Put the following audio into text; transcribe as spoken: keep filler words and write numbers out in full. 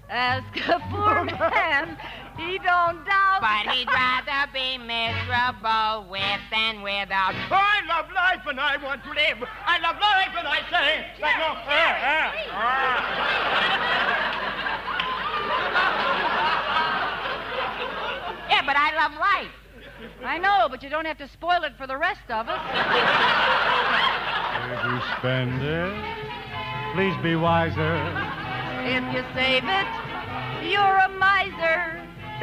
Ask a poor man, he don't doubt. But he'd rather be miserable with than without. Oh, I love life and I want to live. I love life and I say that no. Yeah, but I love life. I know, but you don't have to spoil it for the rest of us. If you spend it, please be wiser. If you save it, you're a